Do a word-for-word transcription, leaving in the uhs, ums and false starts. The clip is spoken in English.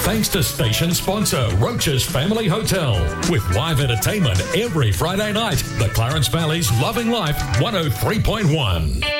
thanks to station sponsor Roach's Family Hotel. With live entertainment every Friday night, the Clarence Valley's Loving Life one oh three point one.